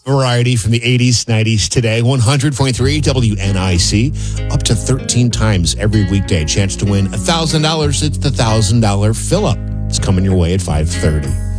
Variety from the 80s, 90s today. 100.3 WNIC. Up to 13 times every weekday. Chance to win $1,000. It's the $1,000 fill-up. It's coming your way at 5:30.